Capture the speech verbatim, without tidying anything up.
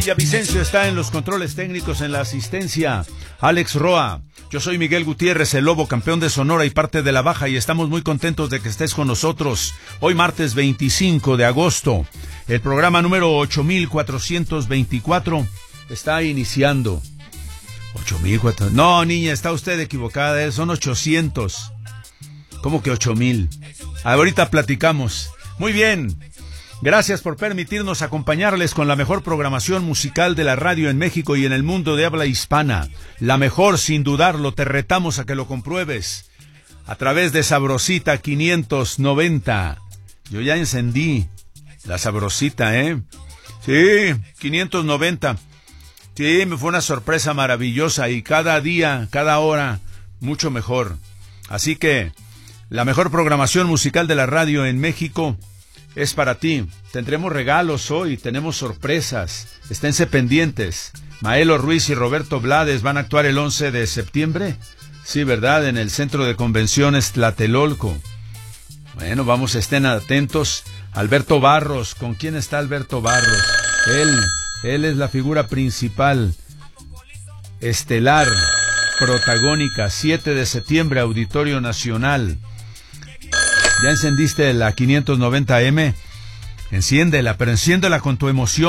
Villavicencio está en los controles técnicos, en la asistencia. Alex Roa. Yo soy Miguel Gutiérrez, el Lobo, campeón de Sonora y parte de la Baja, y estamos muy contentos de que estés con nosotros. Hoy martes veinticinco de agosto, el programa número ocho mil cuatrocientos veinticuatro está iniciando. ocho mil cuatrocientos. No, niña, está usted equivocada, son ochocientos. ¿Cómo que ocho mil? Ahorita platicamos. Muy bien. Gracias por permitirnos acompañarles con la mejor programación musical de la radio en México y en el mundo de habla hispana. La mejor, sin dudarlo, te retamos a que lo compruebes. A través de Sabrosita quinientos noventa. Yo ya encendí la Sabrosita, ¿eh? Sí, quinientos noventa. Sí, me fue una sorpresa maravillosa y cada día, cada hora, mucho mejor. Así que, la mejor programación musical de la radio en México es para ti. Tendremos regalos hoy, tenemos sorpresas. Esténse pendientes. Maelo Ruiz y Roberto Blades van a actuar el once de septiembre. Sí, ¿verdad? En el Centro de Convenciones Tlatelolco. Bueno, vamos, estén atentos. Alberto Barros. ¿Con quién está Alberto Barros? Él, él es la figura principal, estelar, protagónica. siete de septiembre, Auditorio Nacional. ¿Ya encendiste la quinientos noventa eme? Enciéndela, pero enciéndela con tu emoción.